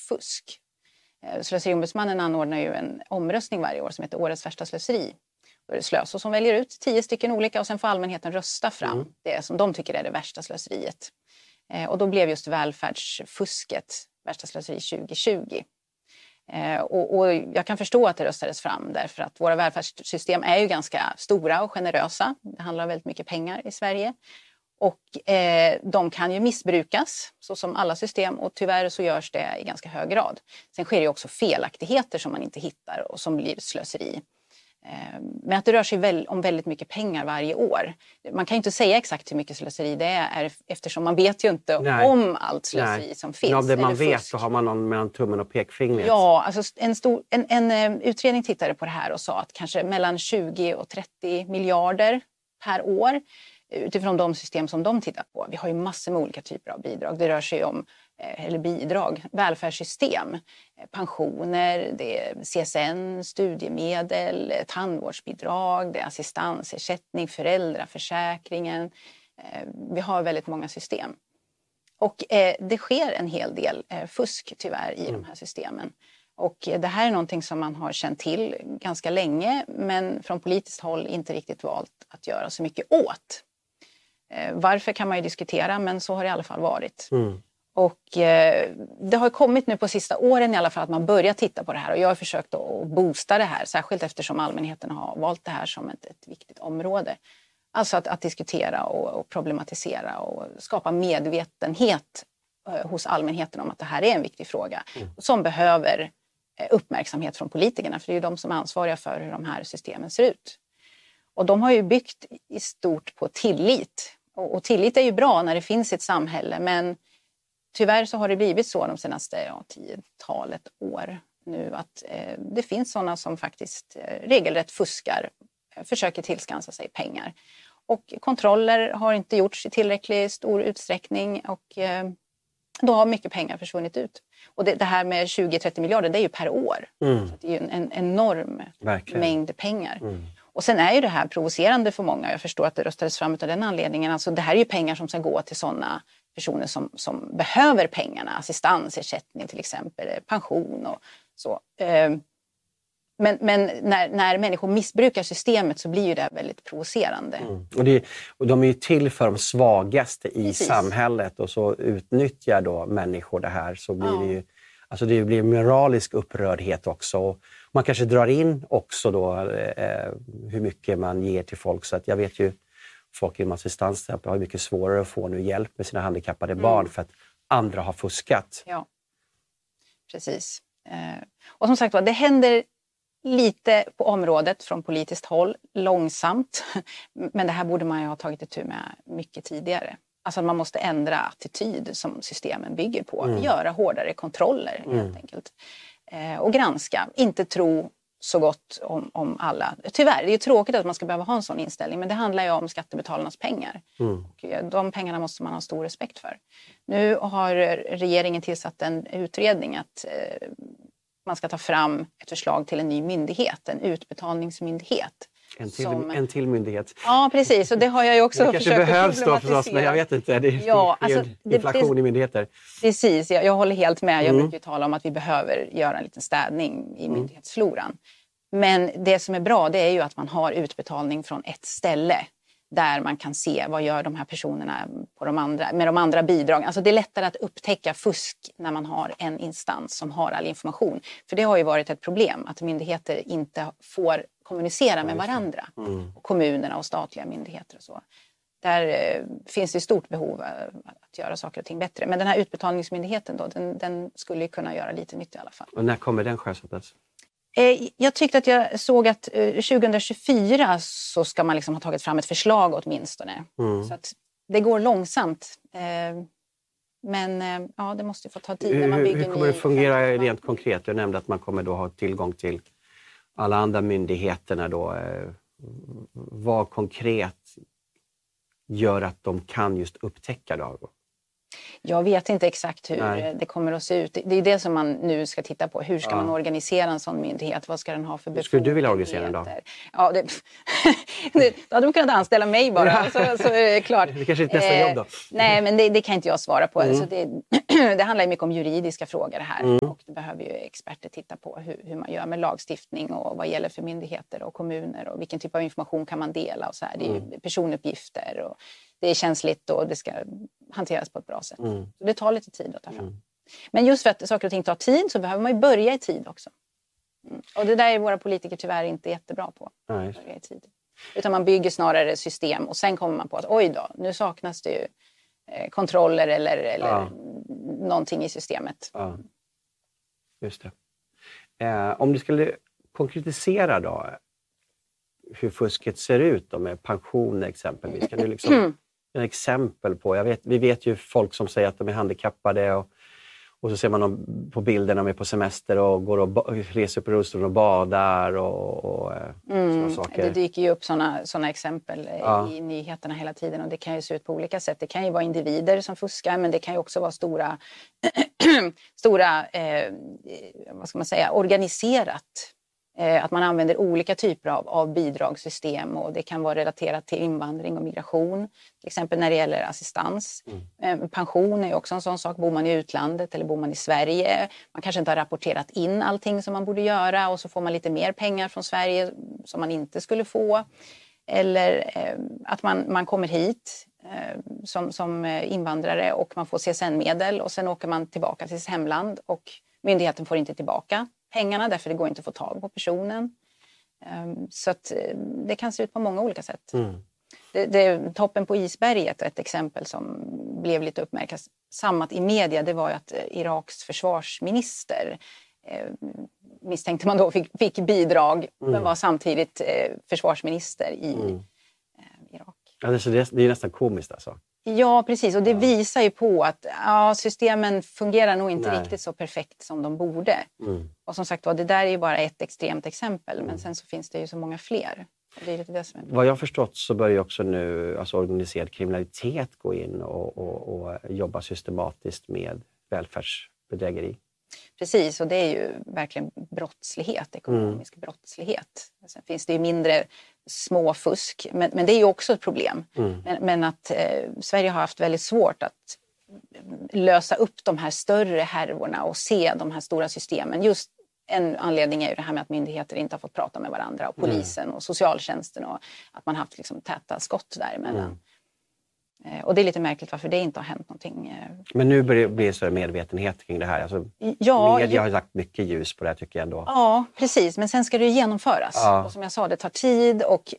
fusk. Slöseriombudsmannen anordnar ju en omröstning varje år som heter Årets värsta slöseri. Då är det Slöso som väljer ut 10 stycken olika och sen får allmänheten rösta fram det som de tycker är det värsta slöseriet. Och då blev just välfärdsfusket värsta slöseri 2020. Och jag kan förstå att det röstades fram därför att våra välfärdssystem är ju ganska stora och generösa. Det handlar om väldigt mycket pengar i Sverige. Och de kan ju missbrukas så som alla system och tyvärr så görs det i ganska hög grad. Sen sker det också felaktigheter som man inte hittar och som blir slöseri. Men att det rör sig om väldigt mycket pengar varje år. Man kan ju inte säga exakt hur mycket slöseri det är eftersom man vet ju inte om allt slöseri som finns. Men av det man vet så har man någon mellan tummen och pekfingret. Ja, alltså en utredning tittade på det här och sa att kanske mellan 20 och 30 miljarder per år utifrån de system som de tittar på. Vi har ju massor med olika typer av bidrag. Det rör sig om välfärdssystem, pensioner, det är CSN, studiemedel, tandvårdsbidrag, det är assistansersättning, föräldraförsäkringen. Vi har väldigt många system. Och det sker en hel del fusk tyvärr i de här systemen. Och det här är någonting som man har känt till ganska länge men från politiskt håll inte riktigt valt att göra så mycket åt. Varför kan man ju diskutera men så har det i alla fall varit. Och det har kommit nu på sista åren i alla fall att man börjar titta på det här och jag har försökt att boosta det här särskilt eftersom allmänheten har valt det här som ett viktigt område. Alltså att diskutera och problematisera och skapa medvetenhet hos allmänheten om att det här är en viktig fråga som behöver uppmärksamhet från politikerna för det är ju de som är ansvariga för hur de här systemen ser ut. Och de har ju byggt i stort på tillit. Och tillit är ju bra när det finns ett samhälle men tyvärr så har det blivit så de senaste 10-talet år nu att det finns sådana som faktiskt regelrätt fuskar, försöker tillskansa sig pengar. Och kontroller har inte gjorts i tillräckligt stor utsträckning och då har mycket pengar försvunnit ut. Och det här med 20-30 miljarder det är ju per år. Så det är ju en enorm mängd pengar. Och sen är ju det här provocerande för många. Jag förstår att det röstades fram av den anledningen. Alltså det här är ju pengar som ska gå till sådana personer som behöver pengarna. Assistansersättning till exempel, pension och så. Men när människor missbrukar systemet så blir ju det väldigt provocerande. Och de är ju till för de svagaste i samhället och så utnyttjar då människor det här så blir det ju alltså det blir moralisk upprördhet också. Och man kanske drar in också då hur mycket man ger till folk så att jag vet ju folk inom assistans har mycket svårare att få nu hjälp med sina handikappade barn för att andra har fuskat. Ja, precis. Och som sagt det händer lite på området från politiskt håll, långsamt. Men det här borde man ju ha tagit itu med mycket tidigare. Alltså man måste ändra attityd som systemen bygger på. Göra hårdare kontroller helt enkelt. Och granska, inte tro så gott om alla. Tyvärr, det är ju tråkigt att man ska behöva ha en sån inställning. Men det handlar ju om skattebetalarnas pengar. Och de pengarna måste man ha stor respekt för. Nu har regeringen tillsatt en utredning att man ska ta fram ett förslag till en ny myndighet, en utbetalningsmyndighet. En till myndighet. Ja, precis. Och det har jag ju också försökt problematisera. Det kanske behövs då förstås, men jag vet inte. Det är inflation i myndigheter. Precis, jag håller helt med. Jag brukar ju tala om att vi behöver göra en liten städning i myndighetsfloran. Men det som är bra det är ju att man har utbetalning från ett ställe. Där man kan se vad gör de här personerna på med de andra bidragen. Alltså det är lättare att upptäcka fusk när man har en instans som har all information. För det har ju varit ett problem att myndigheter inte får kommunicera med varandra. Och kommunerna och statliga myndigheter och så. Där finns det stort behov att göra saker och ting bättre. Men den här utbetalningsmyndigheten då, den skulle ju kunna göra lite nytt i alla fall. Och när kommer den sjösättas? Jag tyckte att jag såg att 2024 så ska man liksom ha tagit fram ett förslag åtminstone. Så att det går långsamt. Men ja, det måste få ta tid när man bygger. Hur kommer det fungera rent konkret? Jag nämnde att man kommer då ha tillgång till alla andra myndigheterna då. Vad konkret gör att de kan just upptäcka då? Jag vet inte exakt hur det kommer att se ut. Det är det som man nu ska titta på. Hur ska man organisera en sån myndighet? Vad ska den ha för befogenheter? Skulle du vilja organisera den då? Ja, då hade de kunnat anställa mig bara. Så är det klart. Det kanske är ett nästa jobb då. Nej, men det kan inte jag svara på. Alltså det handlar ju mycket om juridiska frågor här och det behöver ju experter titta på hur man gör med lagstiftning och vad gäller för myndigheter och kommuner och vilken typ av information kan man dela och så här. Det är ju personuppgifter och det är känsligt och det ska hanteras på ett bra sätt. Så det tar lite tid att ta fram. Men just för att saker och ting tar tid så behöver man ju börja i tid också. Och det där är våra politiker tyvärr inte jättebra på. Börja i tid. Utan man bygger snarare system och sen kommer man på att oj då, nu saknas det ju kontroller eller någonting i systemet. Ja. Just det. Om du skulle konkretisera då hur fusket ser ut då med pensioner exempelvis. Kan du liksom en exempel på, vi vet ju folk som säger att de är handikappade och så ser man dem på bilder när de är på semester och går och reser på rullstol och badar och sådana saker. Det dyker ju upp såna exempel i nyheterna hela tiden och det kan ju se ut på olika sätt. Det kan ju vara individer som fuskar men det kan ju också vara stora vad ska man säga, organiserat. Att man använder olika typer av bidragssystem och det kan vara relaterat till invandring och migration. Till exempel när det gäller assistans. Pension är ju också en sån sak. Bor man i utlandet eller bor man i Sverige. Man kanske inte har rapporterat in allting som man borde göra och så får man lite mer pengar från Sverige som man inte skulle få. Eller att man kommer hit som invandrare och man får CSN-medel och sen åker man tillbaka till sitt hemland och myndigheten får inte tillbaka pengarna därför det går inte att få tag på personen. Så att det kan se ut på många olika sätt. Toppen på isberget, ett exempel som blev lite uppmärksammat i media, det var ju att Iraks försvarsminister misstänkte man då fick bidrag men var samtidigt försvarsminister i Irak. Ja, det är nästan komiskt alltså. Ja, precis. Och det visar ju på att systemen fungerar nog inte riktigt så perfekt som de borde. Och som sagt, det där är ju bara ett extremt exempel. Men sen så finns det ju så många fler. Och det är lite det som är... Vad jag har förstått så börjar ju också nu organiserad kriminalitet gå in och jobba systematiskt med välfärdsbedrägeri. Precis, och det är ju verkligen brottslighet, ekonomisk brottslighet. Sen finns det ju mindre småfusk, men det är ju också ett problem. Men att Sverige har haft väldigt svårt att lösa upp de här större härvorna och se de här stora systemen. Just en anledning är ju det här med att myndigheter inte har fått prata med varandra och polisen och socialtjänsten och att man haft liksom täta skott däremellan. Och det är lite märkligt varför det inte har hänt någonting. Men nu börjar det bli större medvetenhet kring det här. Alltså, media har lagt mycket ljus på det här tycker jag ändå. Ja, precis. Men sen ska det ju genomföras. Och som jag sa, det tar tid och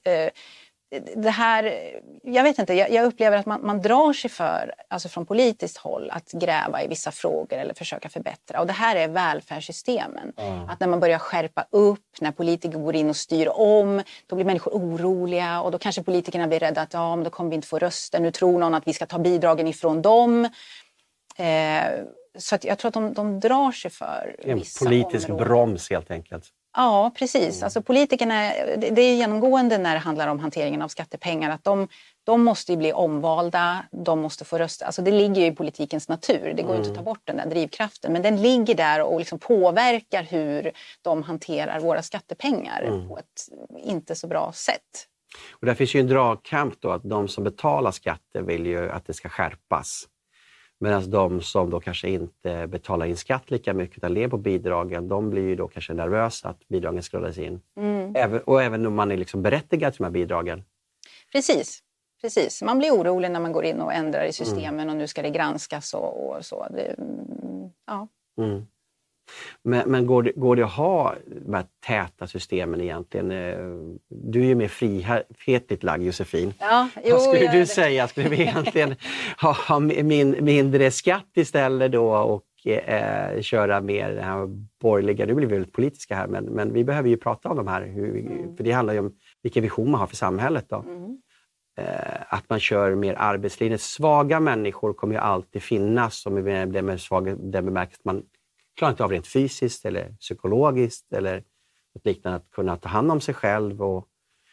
det här, jag vet inte, jag upplever att man drar sig för, alltså från politiskt håll, att gräva i vissa frågor eller försöka förbättra. Och det här är välfärdssystemen. Att när man börjar skärpa upp, när politiker går in och styr om, då blir människor oroliga och då kanske politikerna blir rädda att men då kommer vi inte få röster. Nu tror någon att vi ska ta bidragen ifrån dem. Så att jag tror att de drar sig för vissa områden. En politisk broms helt enkelt. Ja, precis. Alltså politikerna, det är genomgående när det handlar om hanteringen av skattepengar att de måste ju bli omvalda, de måste få rösta. Alltså det ligger ju i politikens natur, det går ju inte att ta bort den där drivkraften. Men den ligger där och liksom påverkar hur de hanterar våra skattepengar på ett inte så bra sätt. Och där finns ju en dragkamp då att de som betalar skatter vill ju att det ska skärpas. Medan de som då kanske inte betalar in skatt lika mycket utan lever på bidragen, de blir ju då kanske nervösa att bidragen ska dras in. Även om man är liksom berättigad till de här bidragen. Precis. Man blir orolig när man går in och ändrar i systemen och nu ska det granskas och så. Men går det att ha de här täta systemen egentligen? Du är ju mer frihetligt lagd, Josefin. Vad skulle du säga? Skulle vi egentligen ha mindre skatt istället då och köra mer det här borgerliga? Nu blir vi väldigt politiska här, men vi behöver ju prata om de här. För det handlar ju om vilken vision man har för samhället då. Att man kör mer arbetslinje. Svaga människor kommer ju alltid finnas som är med svaga, den bemärkelsen att man klarar inte av rent fysiskt eller psykologiskt eller något liknande att kunna ta hand om sig själv och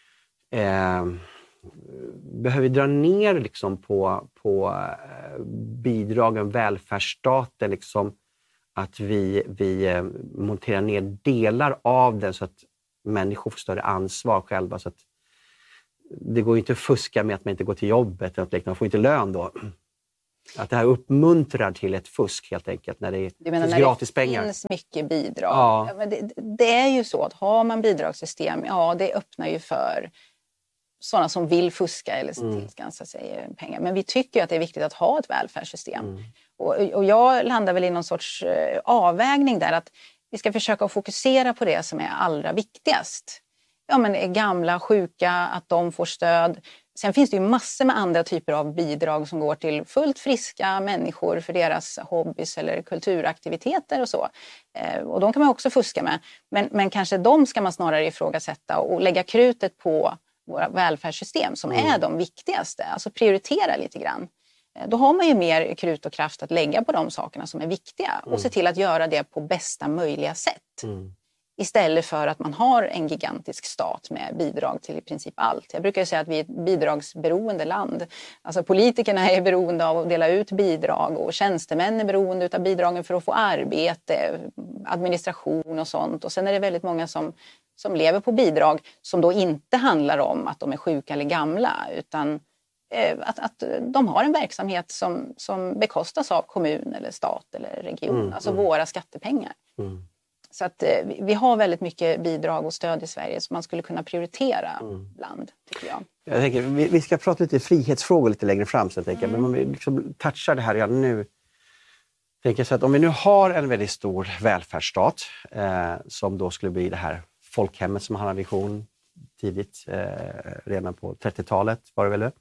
behöver dra ner liksom på bidragen, välfärdsstaten liksom, att vi monterar ner delar av den så att människor får större ansvar själva så att det går inte att fuska med att man inte går till jobbet eller något liknande, man får inte lön då. Att det här uppmuntrar till ett fusk helt enkelt när det finns gratis pengar. Det finns mycket bidrag. Ja. Men det är ju så att har man bidragssystem, det öppnar ju för sådana som vill fuska eller tillskansa sig pengar. Men vi tycker att det är viktigt att ha ett välfärdssystem. Och jag landar väl i någon sorts avvägning där att vi ska försöka fokusera på det som är allra viktigast. Ja, men gamla, sjuka, att de får stöd. Sen finns det ju massor med andra typer av bidrag som går till fullt friska människor för deras hobbys eller kulturaktiviteter och så. Och de kan man också fuska med. Men kanske de ska man snarare ifrågasätta och lägga krutet på våra välfärdssystem som är de viktigaste. Alltså prioritera lite grann. Då har man ju mer krut och kraft att lägga på de sakerna som är viktiga och se till att göra det på bästa möjliga sätt. Istället för att man har en gigantisk stat med bidrag till i princip allt. Jag brukar säga att vi är ett bidragsberoende land. Alltså politikerna är beroende av att dela ut bidrag och tjänstemän är beroende av bidragen för att få arbete, administration och sånt. Och sen är det väldigt många som lever på bidrag som då inte handlar om att de är sjuka eller gamla utan att de har en verksamhet som bekostas av kommun eller stat eller region. Alltså våra skattepengar. Så att vi har väldigt mycket bidrag och stöd i Sverige som man skulle kunna prioritera bland, tycker jag. Jag tänker, vi ska prata lite frihetsfrågor lite längre fram, så jag tänker. Men om vi liksom touchar det här redan nu. Tänker så att om vi nu har en väldigt stor välfärdsstat som då skulle bli det här folkhemmet som han hade vision tidigt, redan på 30-talet var det väl.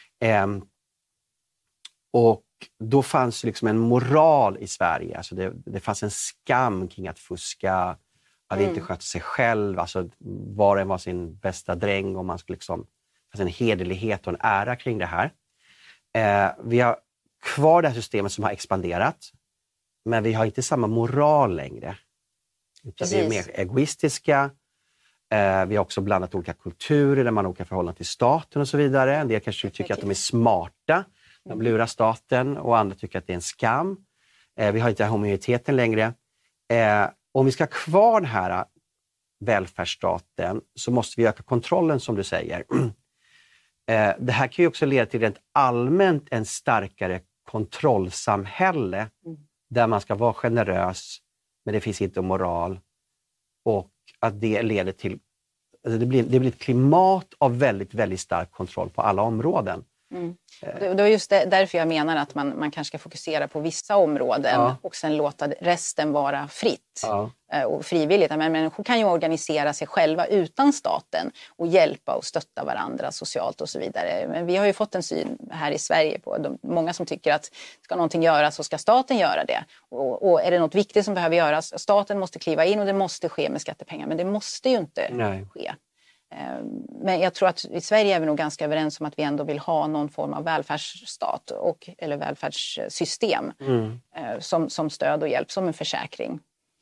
Och då fanns liksom en moral i Sverige. Alltså det fanns en skam kring att fuska, att inte sköta sig själv. Alltså var och en var sin bästa dräng och man skulle liksom, fanns en hederlighet och en ära kring det här. Vi har kvar det här systemet som har expanderat, men vi har inte samma moral längre. Utan vi är mer egoistiska. Vi har också blandat olika kulturer där man har olika förhållanden till staten och så vidare. En del kanske tycker att de är smarta. De lurar staten och andra tycker att det är en skam. Vi har inte homogeniteten längre. Om vi ska ha kvar den här välfärdsstaten så måste vi öka kontrollen, som du säger. Det här kan ju också leda till rent allmänt en starkare kontrollsamhälle där man ska vara generös men det finns inte moral, och att det leder till det blir ett klimat av väldigt, väldigt stark kontroll på alla områden. Det är just därför jag menar att man kanske ska fokusera på vissa områden och sen låta resten vara fritt och frivilligt. Men människor kan ju organisera sig själva utan staten och hjälpa och stötta varandra socialt och så vidare. Men vi har ju fått en syn här i Sverige på många som tycker att ska någonting göras så ska staten göra det. Och är det något viktigt som behöver göras, staten måste kliva in och det måste ske med skattepengar. Men det måste ju inte ske. Men jag tror att i Sverige är vi nog ganska överens om att vi ändå vill ha någon form av välfärdsstat eller välfärdssystem som stöd och hjälp, som en försäkring.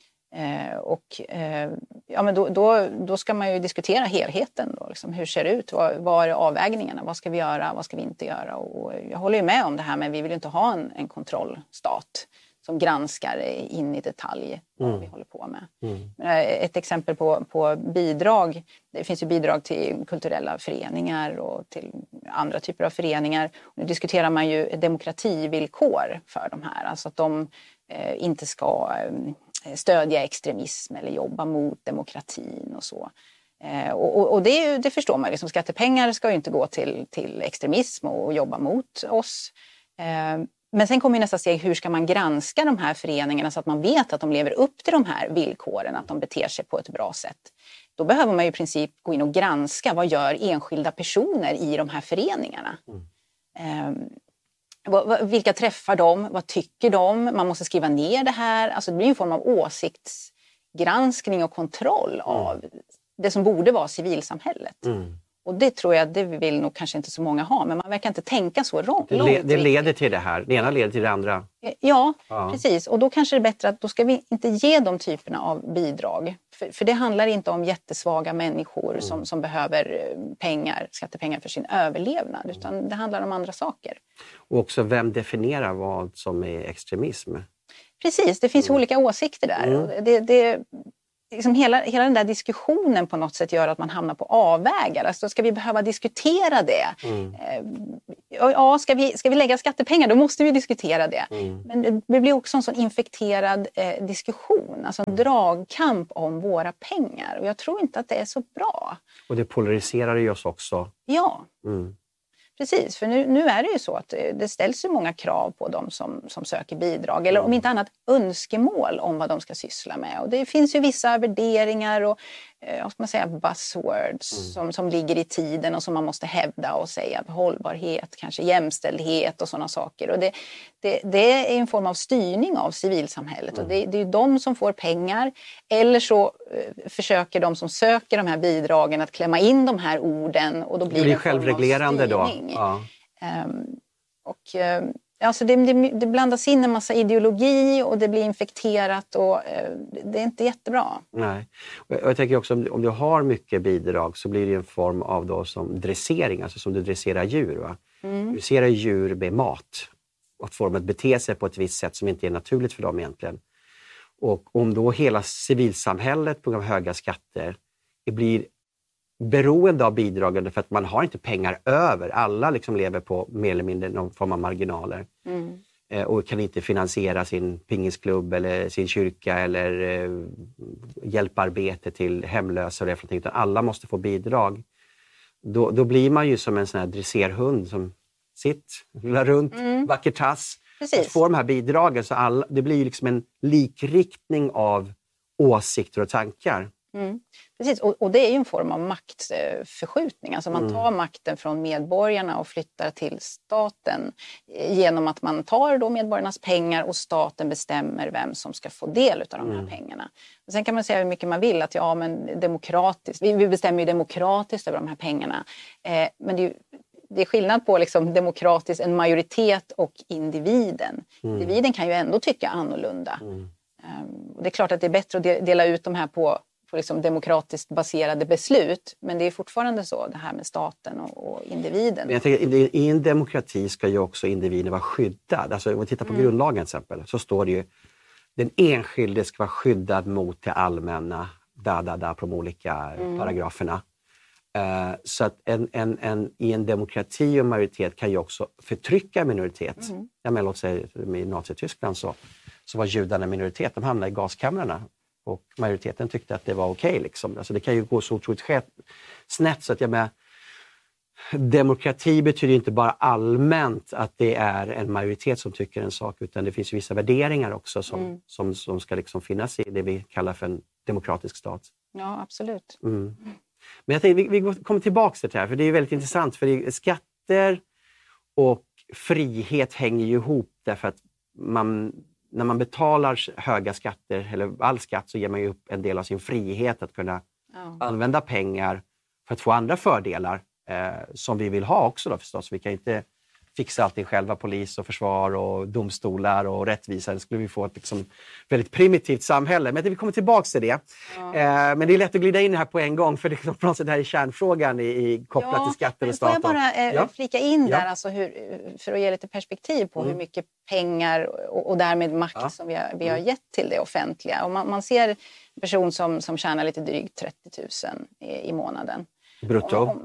Men då ska man ju diskutera helheten. Då, liksom, hur ser det ut? Vad är avvägningarna? Vad ska vi göra? Vad ska vi inte göra? Och jag håller ju med om det här, men vi vill inte ha en kontrollstat som granskar in i detalj vad vi håller på med. Ett exempel på bidrag. Det finns ju bidrag till kulturella föreningar och till andra typer av föreningar. Nu diskuterar man ju demokrativillkor för de här. Alltså att de inte ska stödja extremism eller jobba mot demokratin och så. Och det förstår man. Liksom, skattepengar ska ju inte gå till extremism och jobba mot oss. Men sen kommer nästa steg, hur ska man granska de här föreningarna så att man vet att de lever upp till de här villkoren, att de beter sig på ett bra sätt. Då behöver man ju i princip gå in och granska vad gör enskilda personer i de här föreningarna. Vilka träffar de? Vad tycker de? Man måste skriva ner det här. Alltså det blir en form av åsiktsgranskning och kontroll av det som borde vara civilsamhället. Och det tror jag, det vill nog kanske inte så många ha, men man verkar inte tänka så långt. Det leder till det här, det ena leder till det andra. Ja, precis. Och då kanske det är bättre att då ska vi inte ge de typerna av bidrag. För det handlar inte om jättesvaga människor som behöver skattepengar för sin överlevnad, utan det handlar om andra saker. Och också vem definierar vad som är extremism? Precis, det finns olika åsikter där. Och liksom hela den där diskussionen på något sätt gör att man hamnar på avvägar. Alltså, ska vi behöva diskutera det? Ja, ska vi lägga skattepengar, då måste vi diskutera det. Men det blir också en sån infekterad diskussion, alltså en dragkamp om våra pengar. Och jag tror inte att det är så bra. Och det polariserar ju oss också. Ja. Precis, för nu är det ju så att det ställs ju många krav på dem som söker bidrag. Eller om inte annat önskemål om vad de ska syssla med. Och det finns ju vissa värderingar och vad ska man säga, buzzwords som ligger i tiden och som man måste hävda och säga. Hållbarhet, kanske jämställdhet och sådana saker. Och det är en form av styrning av civilsamhället. Och det är ju de som får pengar. Eller så försöker de som söker de här bidragen att klämma in de här orden. Och då blir det självreglerande då. Ja. Alltså det blandas in en massa ideologi och det blir infekterat och det är inte jättebra. Nej. Och jag tänker också om du har mycket bidrag så blir det en form av då som dressering, alltså som du dresserar djur. Va? Du dresserar djur med mat och får dem att bete sig på ett visst sätt som inte är naturligt för dem egentligen. Och om då hela civilsamhället på grund av höga skatter blir beroende av bidragen för att man har inte pengar över. Alla liksom lever på mer eller mindre någon form av marginaler. Och kan inte finansiera sin pingisklubb eller sin kyrka eller hjälparbete till hemlösa. Och utan alla måste få bidrag. Då blir man ju som en sån här dresserhund som rullar runt, vacker tass. Att få de här bidragen så det blir liksom en likriktning av åsikter och tankar. Precis, och det är ju en form av maktförskjutning. Alltså man tar makten från medborgarna och flyttar till staten genom att man tar då medborgarnas pengar och staten bestämmer vem som ska få del av de här pengarna. Och sen kan man säga hur mycket man vill att men demokratiskt, vi bestämmer ju demokratiskt över de här pengarna. Men det är skillnad på liksom demokratiskt, en majoritet och individen. Individen kan ju ändå tycka annorlunda. Och det är klart att det är bättre att dela ut de här på liksom demokratiskt baserade beslut. Men det är fortfarande så, det här med staten och individen. Men jag tänker, i en demokrati ska ju också individen vara skyddad. Alltså om vi tittar på grundlagen till exempel, så står det ju den enskilde ska vara skyddad mot det allmänna, på de olika paragraferna. Så att i en demokrati och majoritet kan ju också förtrycka en minoritet. Jag menar, låt säga i Nazityskland så var judarna en minoritet, de hamnade i gaskamrarna. Och majoriteten tyckte att det var okej. Liksom. Alltså det kan ju gå så otroligt snett. Så att demokrati betyder inte bara allmänt att det är en majoritet som tycker en sak. Utan det finns ju vissa värderingar också som ska liksom finnas i det vi kallar för en demokratisk stat. Ja, absolut. Men jag tänkte, vi kommer tillbaka till det här. För det är väldigt intressant. För skatter och frihet hänger ju ihop. Därför att när man betalar höga skatter eller all skatt så ger man ju upp en del av sin frihet att kunna använda pengar för att få andra fördelar som vi vill ha också då förstås. Vi kan inte fixa allting själva, polis och försvar och domstolar och rättvisa. Det skulle vi få ett liksom väldigt primitivt samhälle. Men vi kommer tillbaka till det. Men det är lätt att glida in här på en gång för det är på något sätt här är kärnfärnfrågan kopplat till skatter och staten. Får jag bara flika in där alltså för att ge lite perspektiv på hur mycket pengar och därmed makt som vi har gett till det offentliga. Och man ser en person som tjänar lite drygt 30 000 i månaden. Brutto?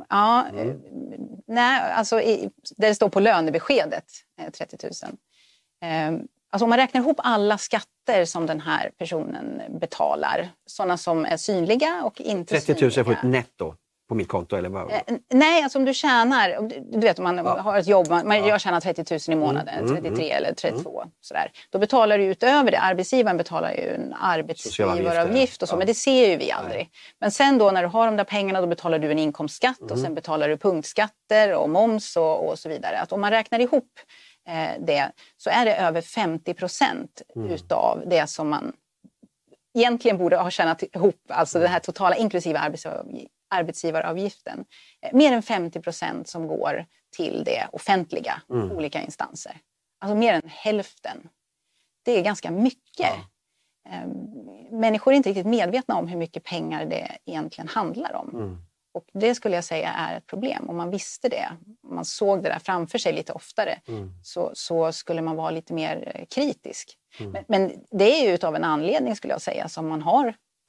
Nej, alltså där det står på lönebeskedet 30 000. Alltså om man räknar ihop alla skatter som den här personen betalar, sådana som är synliga och inte 30 000 får ett netto på mitt konto eller vad? Nej, alltså om du tjänar, du vet om man har ett jobb, jag tjänar 30 000 i månaden, 33 eller 32 sådär. Då betalar du utöver det, arbetsgivaren betalar ju en arbetsgivaravgift och så, men det ser ju vi aldrig. Men sen då när du har de där pengarna då betalar du en inkomstskatt och sen betalar du punktskatter och moms och så vidare. Att om man räknar ihop det så är det över 50% utav det som man egentligen borde ha tjänat ihop, alltså det här totala inklusive arbetsgivaravgiften. Mer än 50% som går till det offentliga, olika instanser. Alltså mer än hälften. Det är ganska mycket. Människor är inte riktigt medvetna om hur mycket pengar det egentligen handlar om. Och det skulle jag säga är ett problem. Om man visste det, om man såg det där framför sig lite oftare, så skulle man vara lite mer kritisk. Men det är ju utav en anledning skulle jag säga som man har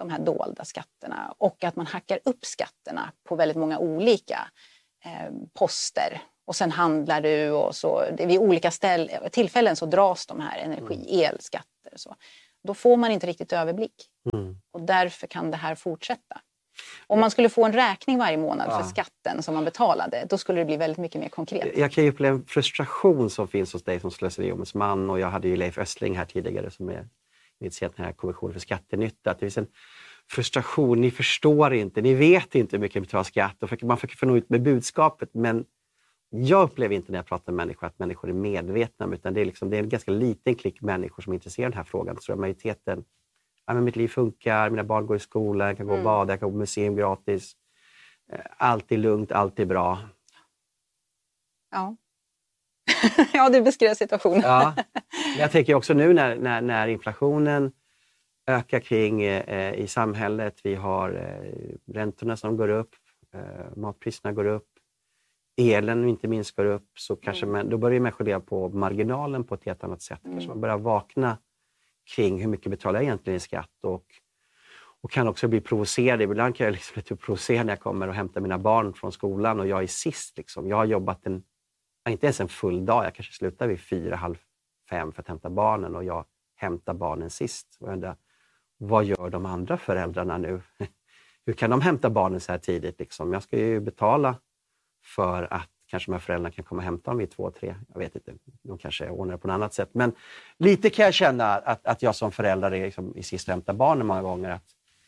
de här dolda skatterna och att man hackar upp skatterna på väldigt många olika poster. Och sen handlar du och så, vid olika tillfällen så dras de här elskatter. Så. Då får man inte riktigt överblick. Och därför kan det här fortsätta. Om man skulle få en räkning varje månad för skatten som man betalade, då skulle det bli väldigt mycket mer konkret. Jag kan ju uppleva en frustration som finns hos dig som slöseriombudsman, och jag hade ju Leif Östling här tidigare som är initierat den här kommissionen för skattenytta. Det finns en frustration, ni förstår inte, ni vet inte hur mycket ni betalar skatt, och man försöker få nå ut med budskapet, men jag upplever inte när jag pratar med människor att människor är medvetna, utan det är en ganska liten klick människor som är intresserade av den här frågan. Så majoriteten, men mitt liv funkar, mina barn går i skolan, jag kan gå och bada, jag kan gå på museum gratis. Allt är lugnt, allt är bra. Ja. Ja, du beskrev situationen. Ja. Jag tänker också nu när inflationen ökar kring i samhället, vi har räntorna som går upp, matpriserna går upp, elen inte minst går upp, så kanske då börjar människor leva på marginalen på ett helt annat sätt. Kanske man börjar vakna kring hur mycket betalar jag egentligen i skatt, och kan också bli provocerad. Ibland kan jag liksom bli provocerad när jag kommer och hämtar mina barn från skolan och jag är sist. Liksom. Jag har jobbat inte ens en full dag, jag kanske slutar vid 4:30 för att hämta barnen, och jag hämtar barnen sist. Och jag undrar, vad gör de andra föräldrarna nu? Hur kan de hämta barnen så här tidigt? Liksom? Jag ska ju betala för att kanske de här föräldrarna kan komma och hämta dem vid 2-3. Jag vet inte, de kanske ordnar det på något annat sätt. Men lite kan jag känna att jag som förälder är liksom i sist hämtar barnen många gånger. Att,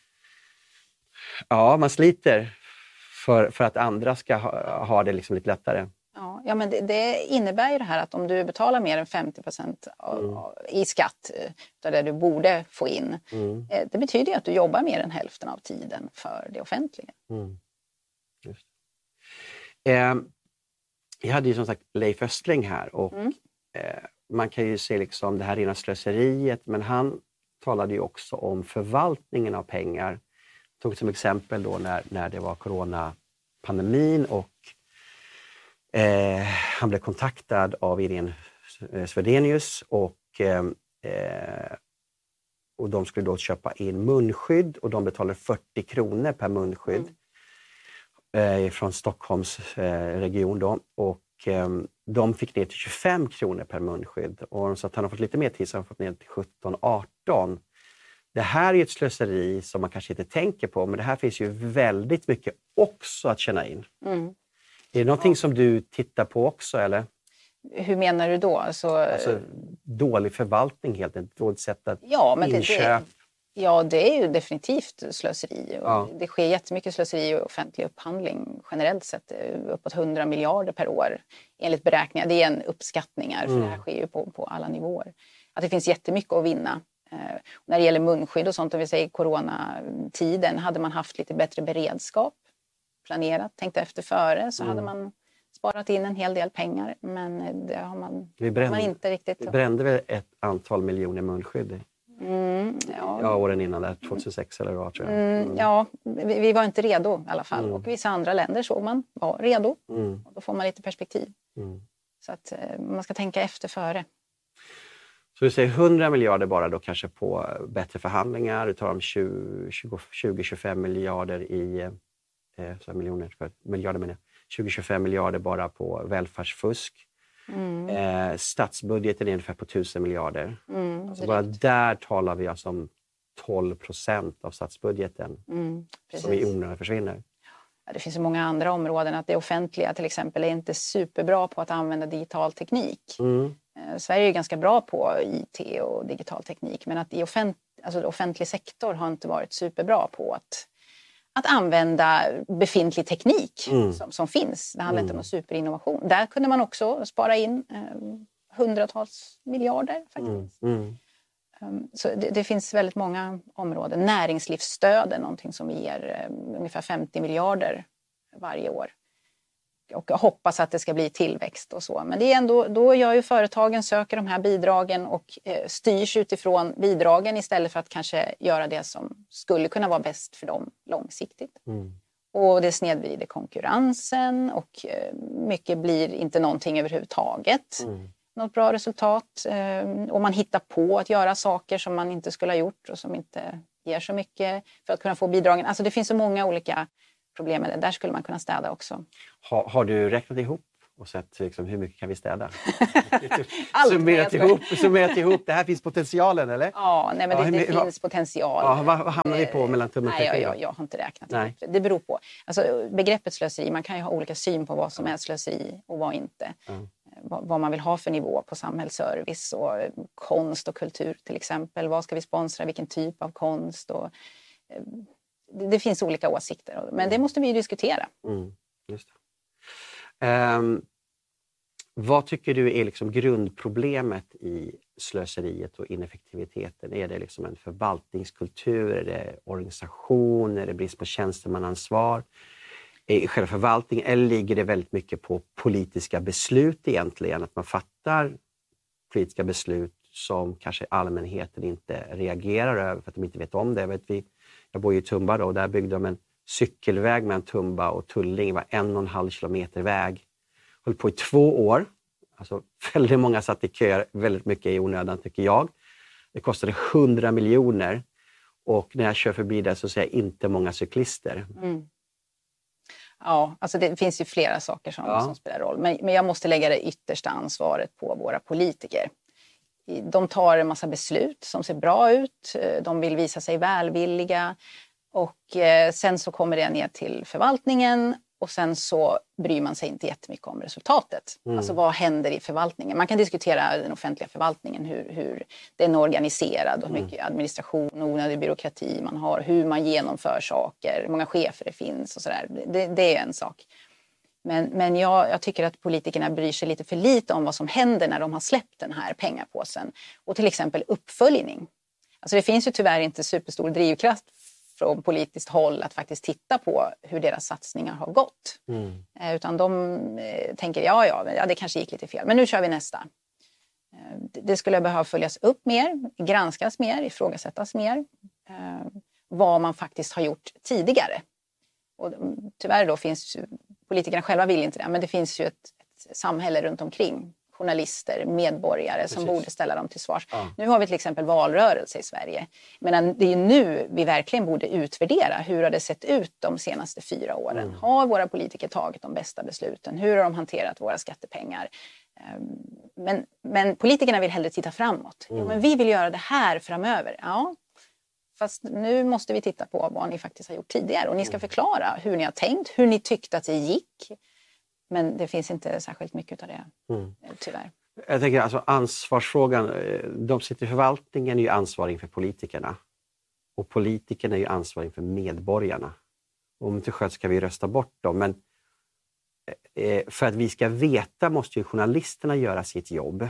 ja, man sliter för att andra ska ha det liksom lite lättare. Ja, men det innebär ju det här att om du betalar mer än 50% i skatt av det du borde få in. Det betyder ju att du jobbar mer än hälften av tiden för det offentliga. Just. Jag hade ju som sagt Leif Östling här, och man kan ju se liksom det här rena slöseriet, men han talade ju också om förvaltningen av pengar. Jag tog som exempel då när det var coronapandemin, och han blev kontaktad av Irene Svedenius, och de skulle då köpa in munskydd, och de betalade 40 kronor per munskydd. Från Stockholms region då, och de fick ner till 25 kronor per munskydd, och så att han har fått lite mer tid så han har fått ner till 17-18. Det här är ett slöseri som man kanske inte tänker på, men det här finns ju väldigt mycket också att känna in. Är det någonting som du tittar på också, eller? Hur menar du då? Alltså dålig förvaltning, helt enkelt, dåligt sätt att inköp. Ja, det är ju definitivt slöseri. Det sker jättemycket slöseri i offentlig upphandling generellt sett, uppåt 100 miljarder per år enligt beräkningar. Det är en uppskattningar, för det här sker ju på alla nivåer. Att det finns jättemycket att vinna. När det gäller munskydd och sånt, om vi säger coronatiden, hade man haft lite bättre beredskap, planerat, tänkt efter före, så hade man sparat in en hel del pengar. Men det har man inte riktigt. Vi brände väl ett antal miljoner munskydd. Ja, åren innan där, 2006 eller vad, tror jag. Ja, vi var inte redo i alla fall. Och vissa andra länder såg man var redo. Och då får man lite perspektiv. Så att man ska tänka efter före. Så du säger 100 miljarder bara då kanske på bättre förhandlingar. Du tar om 20-25 miljarder i miljarder menar jag. 20-25 miljarder bara på välfärdsfusk. Statsbudgeten är ungefär på 1000 miljarder. Så bara där talar vi alltså om 12% av statsbudgeten som i onödan försvinner. Ja, det finns så många andra områden. Att det offentliga till exempel är inte superbra på att använda digital teknik. Sverige är ganska bra på IT och digital teknik, men att offentlig sektor har inte varit superbra på att använda befintlig teknik som finns. Det handlar inte om en superinnovation. Där kunde man också spara in hundratals miljarder faktiskt. Så det finns väldigt många områden. Näringslivsstöd är någonting som ger ungefär 50 miljarder varje år. Och jag hoppas att det ska bli tillväxt och så. Men det är ändå, då gör ju företagen, söker de här bidragen och styrs utifrån bidragen istället för att kanske göra det som skulle kunna vara bäst för dem långsiktigt. Och det snedvrider konkurrensen, och mycket blir inte någonting överhuvudtaget. Något bra resultat. Och man hittar på att göra saker som man inte skulle ha gjort och som inte ger så mycket för att kunna få bidragen. Alltså det finns så många olika problem med det. Där skulle man kunna städa också. Har du räknat ihop och sett liksom, hur mycket kan vi städa? Summerat ihop. Det här finns potentialen, eller? Ja, nej, men det finns potential. Ja, vad hamnar vi på mellan tummen och pekfingret? Jag har inte räknat ihop. Det beror på. Alltså, begreppet slöseri, man kan ju ha olika syn på vad som är slöseri och vad inte. Vad man vill ha för nivå på samhällsservice och konst och kultur till exempel. Vad ska vi sponsra? Vilken typ av konst? Och, det finns olika åsikter, men det måste vi ju diskutera. Just det. Vad tycker du är liksom grundproblemet i slöseriet och ineffektiviteten? Är det liksom en förvaltningskultur? Är det organisation? Är det brist på tjänstemannaansvar? I själva förvaltningen? Eller ligger det väldigt mycket på politiska beslut egentligen? Att man fattar politiska beslut som kanske allmänheten inte reagerar över för att de inte vet om det. Jag bor i Tumba då, och där byggde de en cykelväg mellan Tumba och Tullinge. Det var 1,5 kilometer väg. Höll på i 2 år. Alltså väldigt många satt i kö, väldigt mycket i onödan tycker jag. Det kostade 100 miljoner. Och när jag kör förbi där så ser jag inte många cyklister. Ja, alltså det finns ju flera saker som spelar roll. Men jag måste lägga det yttersta ansvaret på våra politiker. De tar en massa beslut som ser bra ut. De vill visa sig välvilliga. Och sen så kommer det ner till förvaltningen. Och sen så bryr man sig inte jättemycket om resultatet. Alltså vad händer i förvaltningen? Man kan diskutera den offentliga förvaltningen, hur den är organiserad och hur mycket administration och onödig byråkrati man har. Hur man genomför saker, hur många chefer det finns och sådär. Det är en sak. Men jag tycker att politikerna bryr sig lite för lite om vad som händer när de har släppt den här pengapåsen. Och till exempel uppföljning. Alltså det finns ju tyvärr inte superstor drivkraft från politiskt håll att faktiskt titta på hur deras satsningar har gått. Utan de tänker, ja, det kanske gick lite fel. Men nu kör vi nästa. Det skulle behöva följas upp mer, granskas mer, ifrågasättas mer. Vad man faktiskt har gjort tidigare. Och tyvärr då finns politikerna själva vill inte det. Men det finns ju ett samhälle runt omkring. Journalister, medborgare som borde ställa dem till svars. Nu har vi till exempel valrörelse i Sverige. Men det är nu vi verkligen borde utvärdera hur har det sett ut de senaste 4 åren. Har våra politiker tagit de bästa besluten? Hur har de hanterat våra skattepengar? Men politikerna vill hellre titta framåt. Jo, men vi vill göra det här framöver. Ja, fast nu måste vi titta på vad ni faktiskt har gjort tidigare. Och ni ska förklara hur ni har tänkt, hur ni tyckte att det gick. Men det finns inte särskilt mycket av det, tyvärr. Jag tänker alltså ansvarsfrågan, de sitter i förvaltningen är ju ansvariga för politikerna. Och politikerna är ju ansvariga för medborgarna. Om inte skönt ska vi rösta bort dem. Men för att vi ska veta måste ju journalisterna göra sitt jobb.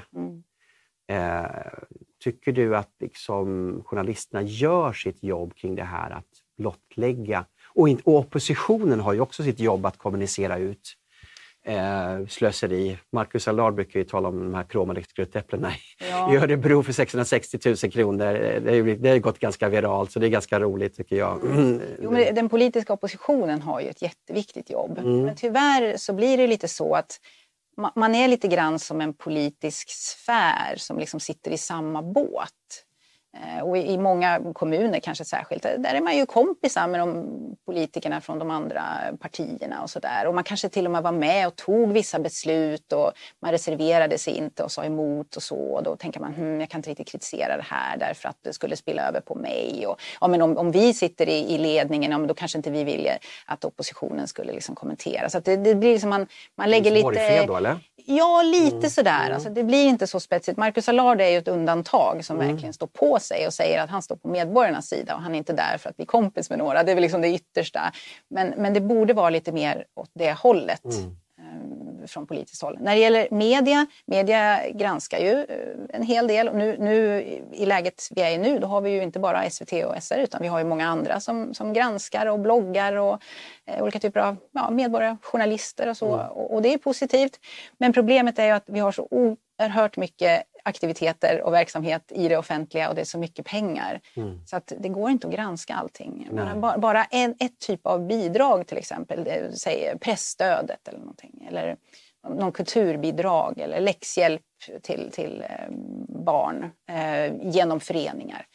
Tycker du att liksom, journalisterna gör sitt jobb kring det här att blottlägga? Och oppositionen har ju också sitt jobb att kommunicera ut. Slöseri. Marcus Allard brukar ju tala om de här kromade skruttäpplena i Örebro för 660 000 kronor. Det har gått ganska viralt så det är ganska roligt tycker jag. Jo, men den politiska oppositionen har ju ett jätteviktigt jobb. Men tyvärr så blir det lite så att man är lite grann som en politisk sfär som liksom sitter i samma båt. Och i många kommuner kanske särskilt, där är man ju kompisar med de politikerna från de andra partierna och sådär. Och man kanske till och med var med och tog vissa beslut och man reserverade sig inte och sa emot och så. Och då tänker man, jag kan inte riktigt kritisera det här därför att det skulle spilla över på mig. Och, ja, men om vi sitter i ledningen, ja, men då kanske inte vi vill att oppositionen skulle liksom kommentera. Så att det blir liksom man lägger lite... Fred då, eller? Ja, lite sådär. Alltså, det blir inte så spetsigt. Marcus Allard är ju ett undantag som verkligen står på sig och säger att han står på medborgarnas sida och han är inte där för att bli kompis med några. Det är väl liksom det yttersta. Men det borde vara lite mer åt det hållet från politiskt håll. När det gäller media granskar ju en hel del. Och nu i läget vi är i nu, då har vi ju inte bara SVT och SR utan vi har ju många andra som granskar och bloggar och olika typer av medborgare, journalister och så. Och det är positivt. Men problemet är ju att vi har så oerhört mycket aktiviteter och verksamhet i det offentliga och det är så mycket pengar. Så att det går inte att granska allting. Bara ett typ av bidrag till exempel, säger pressstödet eller någonting. Eller någon kulturbidrag eller läxhjälp till barn genom föreningar.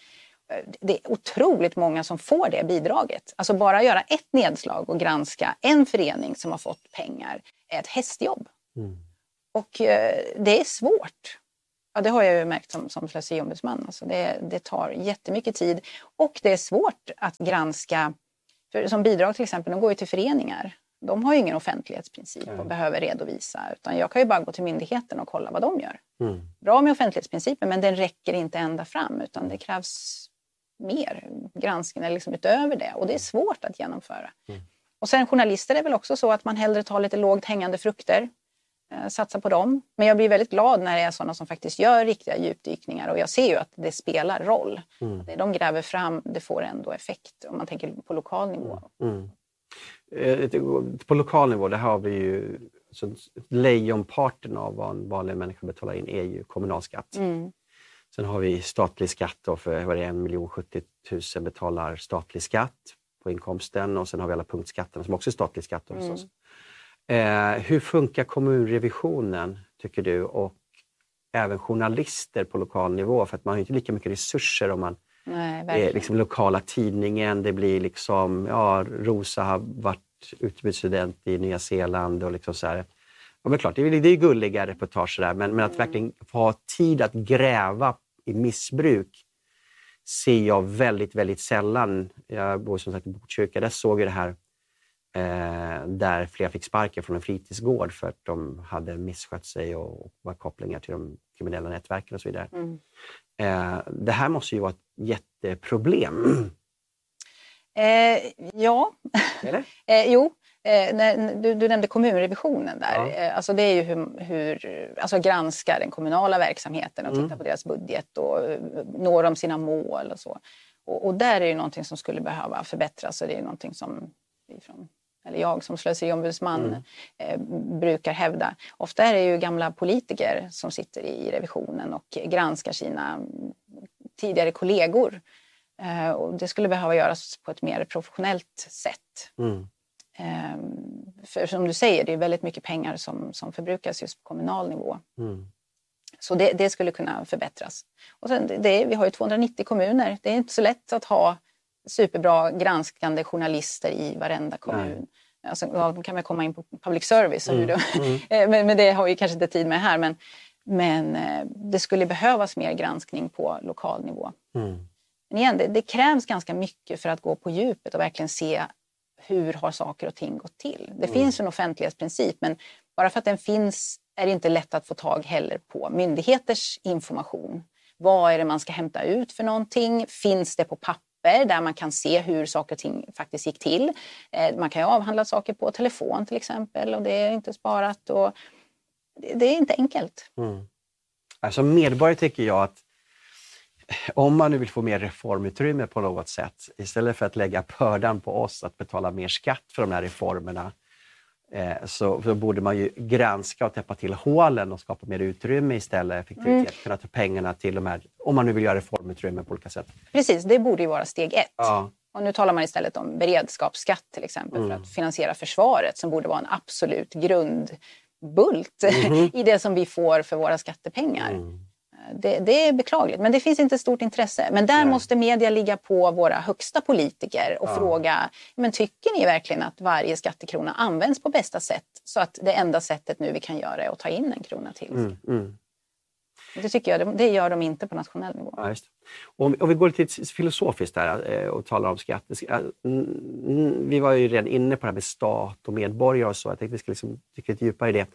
det är otroligt många som får det bidraget. Alltså bara göra ett nedslag och granska en förening som har fått pengar är ett hästjobb. Och det är svårt. Ja, det har jag ju märkt som slöseriombudsman. Alltså det tar jättemycket tid och det är svårt att granska. För som bidrag till exempel, de går ju till föreningar. De har ju ingen offentlighetsprincip och behöver redovisa. Utan jag kan ju bara gå till myndigheten och kolla vad de gör. Bra med offentlighetsprincipen, men den räcker inte ända fram. Utan det krävs mer granskning liksom utöver det. Och det är svårt att genomföra. Och sen journalister är väl också så att man hellre tar lite lågt hängande frukter. Satsa på dem. Men jag blir väldigt glad när det är sådana som faktiskt gör riktiga djupdykningar. Och jag ser ju att det spelar roll. Det de gräver fram, det får ändå effekt om man tänker på lokal nivå. På lokal nivå, det har vi ju lejonparten av vad en vanlig människa betalar in är ju kommunalskatt. Sen har vi statlig skatt då, för 1 070 000 betalar statlig skatt på inkomsten. Och sen har vi alla punktskatterna som också är statlig skatt. Hur funkar kommunrevisionen tycker du, och även journalister på lokal nivå? För att man har inte lika mycket resurser om man är liksom lokala tidningen. Det blir liksom, Rosa har varit utbytesstudent i Nya Zeeland och liksom så här. Ja, men klart, det är ju gulliga reportage där, men att verkligen få ha tid att gräva i missbruk ser jag väldigt, väldigt sällan. Jag bor som sagt i Botkyrka, där såg jag det här där flera fick sparken från en fritidsgård för att de hade misskött sig och var kopplingar till de kriminella nätverken och så vidare. Det här måste ju vara ett jätteproblem. Ja. Eller? Jo. Du nämnde kommunrevisionen där. Alltså det är ju hur alltså granska den kommunala verksamheten och titta på deras budget och når de sina mål och så. Och där är ju någonting som skulle behöva förbättras, och det är någonting som jag som slöseriombudsman brukar hävda. Ofta är det ju gamla politiker som sitter i revisionen och granskar sina tidigare kollegor. Och det skulle behöva göras på ett mer professionellt sätt. För som du säger, det är väldigt mycket pengar som förbrukas just på kommunal nivå. Så det skulle kunna förbättras. Och sen vi har ju 290 kommuner. Det är inte så lätt att ha superbra granskande journalister i varenda kommun. Alltså, då kan man komma in på public service. Men det har vi kanske inte tid med här. Men det skulle behövas mer granskning på lokal nivå. Men igen, det krävs ganska mycket för att gå på djupet och verkligen se hur har saker och ting gått till. Det finns en offentlighetsprincip, men bara för att den finns är det inte lätt att få tag heller på myndigheters information. Vad är det man ska hämta ut för någonting? Finns det på papper där man kan se hur saker och ting faktiskt gick till? Man kan ju avhandla saker på telefon till exempel, och det är inte sparat. Och det är inte enkelt. Alltså medborgare tycker jag att om man nu vill få mer reformutrymme på något sätt, istället för att lägga bördan på oss att betala mer skatt för de här reformerna, så borde man ju granska och täppa till hålen och skapa mer utrymme istället, effektivitet, kunna ta pengarna till de här, om man nu vill göra reformutrymme på olika sätt. Precis, det borde ju vara steg 1. Och nu talar man istället om beredskapsskatt till exempel för att finansiera försvaret, som borde vara en absolut grundbult i det som vi får för våra skattepengar. Det är beklagligt, men det finns inte stort intresse. Men där måste media ligga på våra högsta politiker och fråga, men tycker ni verkligen att varje skattekrona används på bästa sätt, så att det enda sättet nu vi kan göra är att ta in en krona till? Det tycker jag, det gör de inte på nationell nivå. Ja, just. Om vi går lite filosofiskt där och talar om skatt. Vi var ju redan inne på det här med stat och medborgare och så. Jag tänkte vi ska liksom dyka lite djupare i det.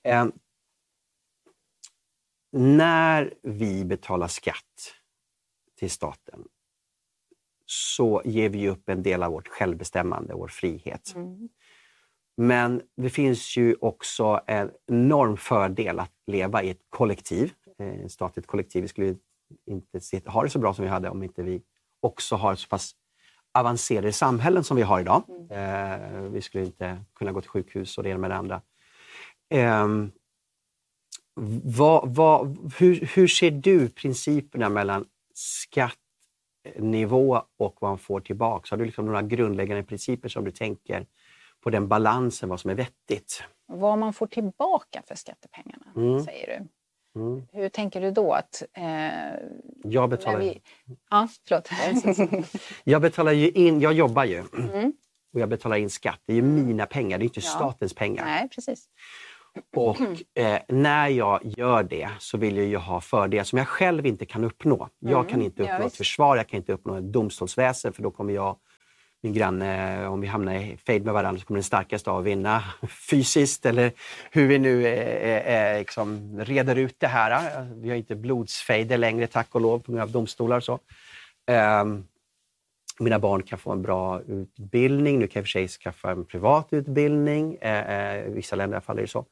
När vi betalar skatt till staten så ger vi upp en del av vårt självbestämmande, vår frihet. Men det finns ju också en enorm fördel att leva i ett kollektiv, ett statligt kollektiv. Vi skulle inte ha det så bra som vi hade om inte vi också har så pass avancerade samhällen som vi har idag. Vi skulle inte kunna gå till sjukhus och det ena med det andra. Hur ser du principerna mellan skattnivå och vad man får tillbaka? Har du liksom några grundläggande principer som du tänker på den balansen, vad som är vettigt? Vad man får tillbaka för skattepengarna, säger du? Hur tänker du då att... jag betalar... Ja, förlåt. Jag betalar ju in, jag jobbar ju. Och jag betalar in skatt. Det är ju mina pengar, det är inte statens pengar. Nej, precis. Och när jag gör det så vill jag ju ha fördelar som jag själv inte kan uppnå. Jag kan inte uppnå ett försvar, jag kan inte uppnå ett domstolsväsen, för då kommer jag, min granne, om vi hamnar i fejd med varandra, så kommer den starkaste att vinna fysiskt, eller hur vi nu liksom reder ut det här. Vi har inte blodsfejder längre, tack och lov, på grund av domstolar och så. Mina barn kan få en bra utbildning. Nu kan jag för sig skaffa en privat utbildning. I vissa länder i alla fall är det så.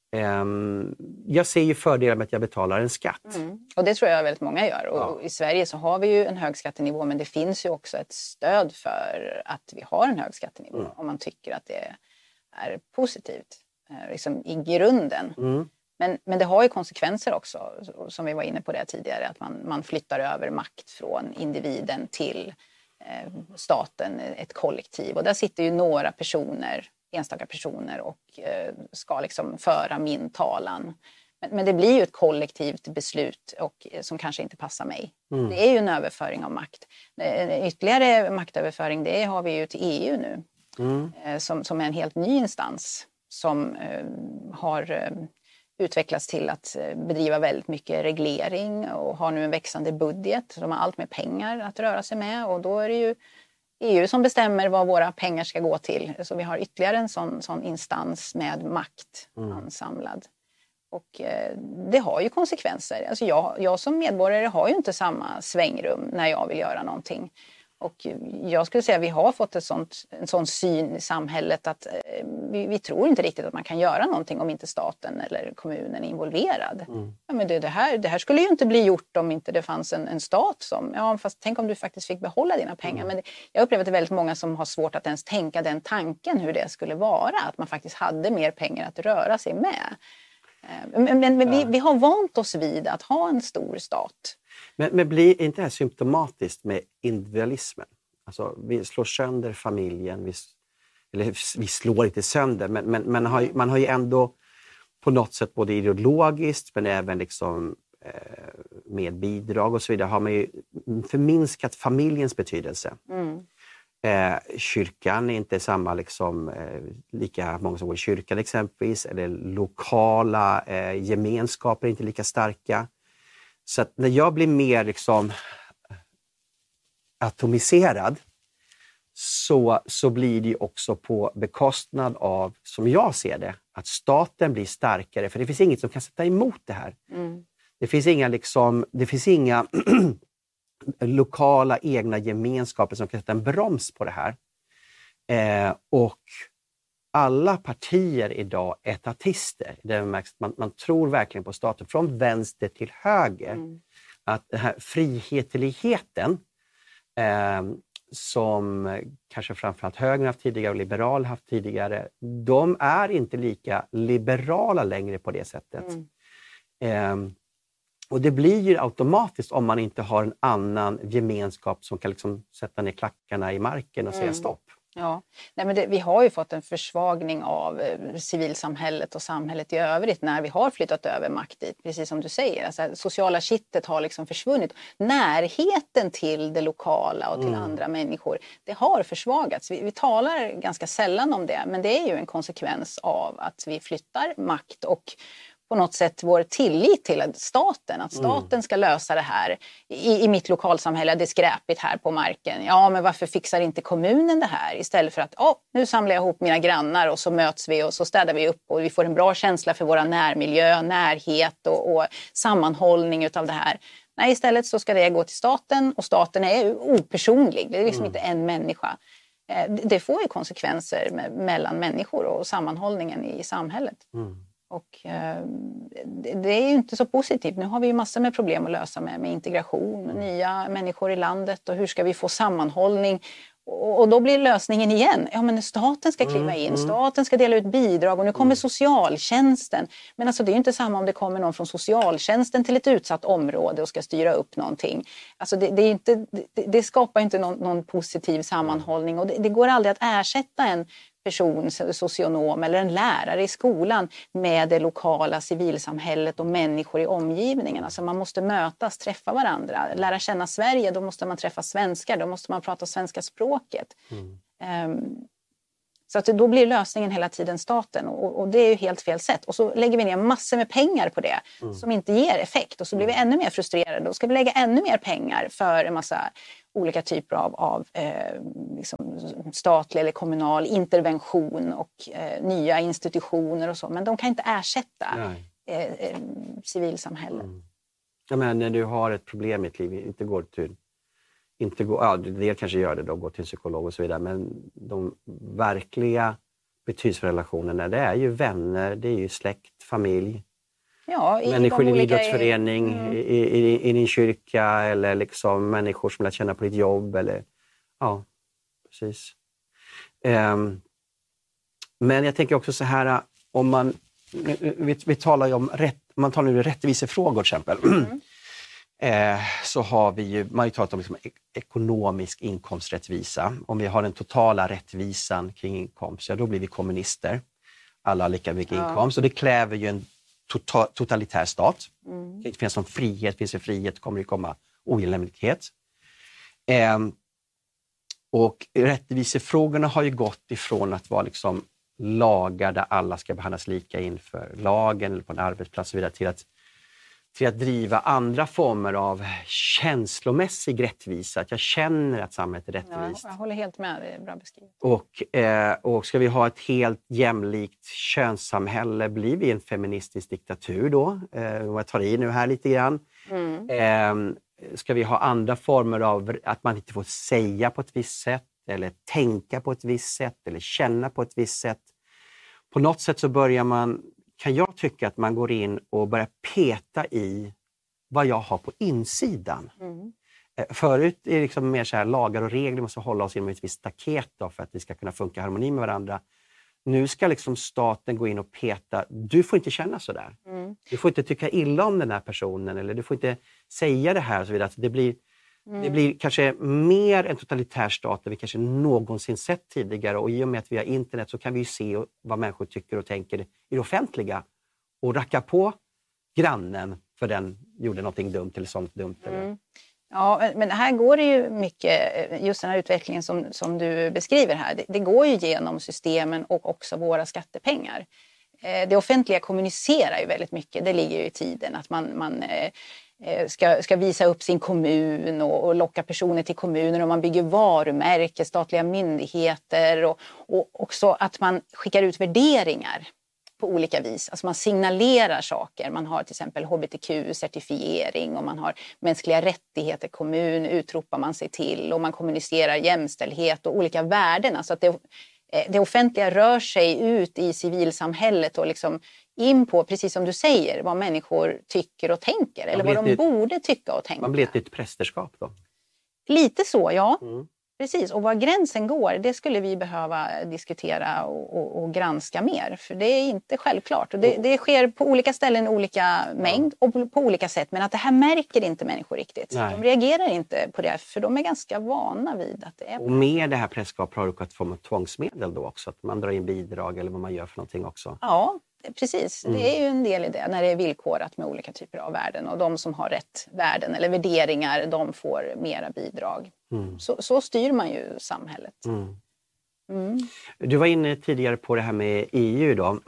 Jag ser ju fördelar med att jag betalar en skatt. Och det tror jag väldigt många gör. Och i Sverige så har vi ju en hög skattenivå, men det finns ju också ett stöd för att vi har en hög skattenivå. Om man tycker att det är positivt liksom i grunden. Men det har ju konsekvenser också, som vi var inne på det tidigare, att man flyttar över makt från individen till staten, ett kollektiv. Och där sitter ju några personer, enstaka personer, och ska liksom föra min talan. Men det blir ju ett kollektivt beslut och som kanske inte passar mig. Det är ju en överföring av makt. Ytterligare maktöverföring, det har vi ju till EU nu. Som är en helt ny instans som har utvecklats till att bedriva väldigt mycket reglering och har nu en växande budget. De har allt med pengar att röra sig med, och då är det ju EU som bestämmer vad våra pengar ska gå till. Så vi har ytterligare en sån instans med makt ansamlad. Och det har ju konsekvenser. Alltså jag som medborgare har ju inte samma svängrum när jag vill göra någonting. Och jag skulle säga att vi har fått en sån syn i samhället att vi tror inte riktigt att man kan göra någonting om inte staten eller kommunen är involverad. Ja, men det här skulle ju inte bli gjort om inte det fanns en stat som... Ja, fast tänk om du faktiskt fick behålla dina pengar. Men jag upplever att det är väldigt många som har svårt att ens tänka den tanken hur det skulle vara. Att man faktiskt hade mer pengar att röra sig med. Men vi har vant oss vid att ha en stor stat. Men blir inte det här symptomatiskt med individualismen? Alltså, vi slår sönder familjen, vi slår inte sönder, men man har ju ändå på något sätt både ideologiskt men även liksom, med bidrag och så vidare har man ju förminskat familjens betydelse. Kyrkan är inte samma liksom, lika många som går i kyrkan exempelvis, eller lokala gemenskaper är inte lika starka. Så att när jag blir mer liksom atomiserad så blir det ju också på bekostnad av, som jag ser det, att staten blir starkare. För det finns inget som kan sätta emot det här. Det finns inga lokala egna gemenskaper som kan sätta en broms på det här. Och alla partier idag är etatister. Man tror verkligen på staten från vänster till höger. Att den här frihetligheten som kanske framförallt högern haft tidigare och liberal haft tidigare, de är inte lika liberala längre på det sättet. Och det blir ju automatiskt om man inte har en annan gemenskap som kan liksom sätta ner klackarna i marken och säga stopp. Ja, nej, men vi har ju fått en försvagning av civilsamhället och samhället i övrigt när vi har flyttat över makt dit, precis som du säger. Alltså, sociala kittet har liksom försvunnit. Närheten till det lokala och till andra människor, det har försvagats. Vi talar ganska sällan om det, men det är ju en konsekvens av att vi flyttar makt och på något sätt vår tillit till att staten ska lösa det här. I mitt lokalsamhälle, det är skräpigt här på marken. Ja, men varför fixar inte kommunen det här? Istället för att, nu samlar jag ihop mina grannar och så möts vi och så städar vi upp och vi får en bra känsla för våra närmiljö, närhet och sammanhållning utav det här. Nej, istället så ska det gå till staten, och staten är opersonlig. Det är liksom inte en människa. Det får ju konsekvenser mellan människor och sammanhållningen i samhället. Och det är ju inte så positivt. Nu har vi ju massor med problem att lösa med integration, nya människor i landet, och hur ska vi få sammanhållning? Och då blir lösningen igen, ja men staten ska kliva in, staten ska dela ut bidrag och nu kommer socialtjänsten. Men alltså det är ju inte samma om det kommer någon från socialtjänsten till ett utsatt område och ska styra upp någonting. Alltså det skapar inte någon positiv sammanhållning, och det går aldrig att ersätta en person, socionom eller en lärare i skolan med det lokala civilsamhället och människor i omgivningen. Alltså man måste mötas, träffa varandra, lära känna Sverige, då måste man träffa svenskar, då måste man prata svenska språket. Så att då blir lösningen hela tiden staten och det är ju helt fel sätt. Och så lägger vi ner massor med pengar på det som inte ger effekt och så blir vi ännu mer frustrerade. Då ska vi lägga ännu mer pengar för en massa olika typer av liksom statlig eller kommunal intervention och nya institutioner och så. Men de kan inte ersätta civilsamhället. Jag menar, när du har ett problem i ditt liv, det kanske gör det då, gå till en psykolog och så vidare, men de verkliga betydelsefulla relationerna, det är ju vänner, det är ju släkt, familj, människor i din idrottsförening, i din kyrka eller liksom människor som lär känna på ditt jobb eller precis. Men jag tänker också så här, om man vi talar ju om man talar nu rättvisefrågor till exempel. Så har vi ju, man har ju talat om liksom ekonomisk inkomsträttvisa. Om vi har den totala rättvisan kring inkomst, då blir vi kommunister. Alla har lika mycket inkomst och det kräver ju en totalitär stat. Det finns någon frihet, finns det frihet kommer det komma ojämlikhet. Och rättvisefrågorna har ju gått ifrån att vara liksom lagar där alla ska behandlas lika inför lagen eller på en arbetsplats och vidare till att driva andra former av känslomässig rättvisa. Att jag känner att samhället är rättvist. Ja, jag håller helt med, det är bra beskrivet. Och ska vi ha ett helt jämlikt könssamhälle, blir vi en feministisk diktatur då? Jag tar i nu här lite grann. Ska vi ha andra former av att man inte får säga på ett visst sätt eller tänka på ett visst sätt eller känna på ett visst sätt? På något sätt så kan jag tycka att man går in och börjar peta i vad jag har på insidan. Förut är det liksom mer så här lagar och regler, måste hålla oss inom ett visst staket då för att vi ska kunna funka i harmoni med varandra. Nu ska liksom staten gå in och peta, du får inte känna så där. Du får inte tycka illa om den här personen eller du får inte säga det här och så vidare. Alltså det blir kanske mer en totalitär stat än vi kanske någonsin sett tidigare. Och i och med att vi har internet så kan vi ju se vad människor tycker och tänker i det offentliga. Och racka på grannen för den gjorde någonting dumt eller sånt dumt. Eller. Ja, men här går det ju mycket, just den här utvecklingen som du beskriver här. Det går ju genom systemen och också våra skattepengar. Det offentliga kommunicerar ju väldigt mycket, det ligger ju i tiden att man ska visa upp sin kommun och locka personer till kommunen och man bygger varumärken, statliga myndigheter och också att man skickar ut värderingar på olika vis. Alltså man signalerar saker, man har till exempel hbtq-certifiering och man har mänskliga rättigheter, kommun utropar man sig till och man kommunicerar jämställdhet och olika värden. Alltså att det offentliga rör sig ut i civilsamhället och liksom in på, precis som du säger, vad människor tycker och tänker. Eller vad de borde tycka och tänka. Man blir ett nytt prästerskap då? Lite så, ja. Precis. Och var gränsen går, det skulle vi behöva diskutera och granska mer. För det är inte självklart. Och det sker på olika ställen, olika mängd och på olika sätt. Men att det här märker inte människor riktigt. Nej. De reagerar inte på det, för de är ganska vana vid att det är. Och med det här prästerskapet har du fått form av tvångsmedel då också? Att man drar in bidrag eller vad man gör för någonting också? Ja, precis. Det är ju en del i det när det är villkorat med olika typer av värden. Och de som har rätt värden eller värderingar, de får mera bidrag. Så styr man ju samhället. Du var inne tidigare på det här med EU då.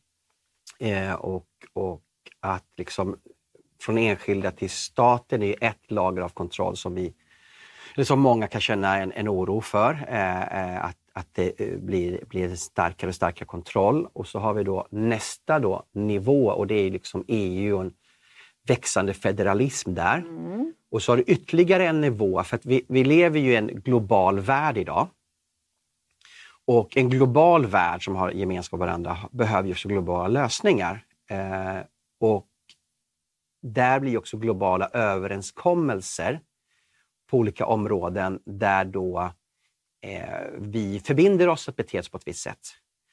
Och att liksom från enskilda till staten är ett lager av kontroll som många kan känna en oro för. Att det blir starkare och starkare kontroll. Och så har vi då nästa nivå och det är liksom EU och en växande federalism där. Och så har du ytterligare en nivå för att vi lever ju i en global värld idag. Och en global värld som har gemenskap med varandra behöver ju också globala lösningar. Och där blir också globala överenskommelser på olika områden där då vi förbinder oss att bete oss på ett visst sätt.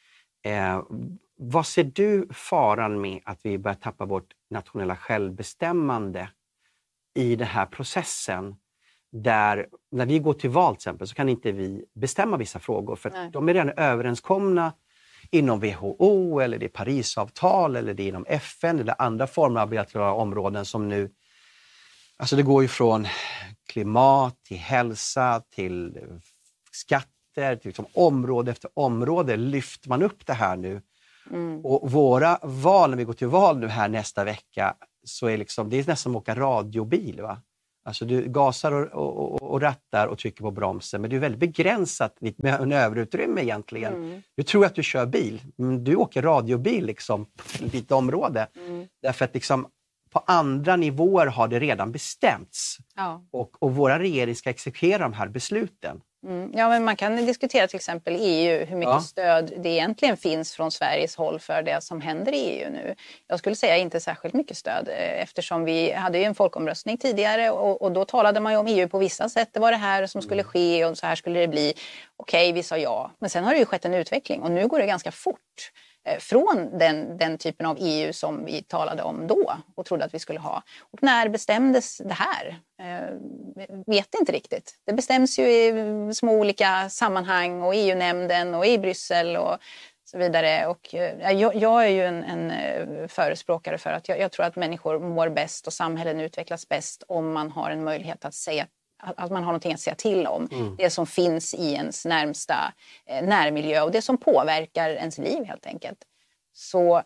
Vad ser du faran med att vi börjar tappa vårt nationella självbestämmande i den här processen? där när vi går till val till exempel så kan inte vi bestämma vissa frågor för att de är redan överenskomna inom WHO eller det är Parisavtal eller det är inom FN eller andra former av bilaterala områden som nu, alltså det går ju från klimat till hälsa till skatter till liksom område efter område lyfter man upp det här nu. Och våra val, när vi går till val nu här nästa vecka, så är liksom, det är nästan som att åka radiobil, va? Alltså du gasar och rattar och trycker på bromsen, men du är väldigt begränsat med en överutrymme egentligen. Du tror att du kör bil, men du åker radiobil liksom på ett litet område. Därför att liksom på andra nivåer har det redan bestämts. Ja. Och våra regering ska exekvera de här besluten. Ja, men man kan diskutera till exempel EU, hur mycket stöd det egentligen finns från Sveriges håll för det som händer i EU nu. Jag skulle säga inte särskilt mycket stöd eftersom vi hade ju en folkomröstning tidigare och då talade man ju om EU på vissa sätt. Det var det här som skulle ske och så här skulle det bli. Okej, vi sa ja. Men sen har det ju skett en utveckling och nu går det ganska fort. Från den typen av EU som vi talade om då och trodde att vi skulle ha. Och när bestämdes det här? Vet inte riktigt. Det bestäms ju i små olika sammanhang och EU-nämnden och i Bryssel och så vidare. Och jag är ju en förespråkare för att jag tror att människor mår bäst och samhällen utvecklas bäst om man har en möjlighet att säga att man har någonting att säga till om. Det som finns i ens närmsta närmiljö och det som påverkar ens liv helt enkelt. Så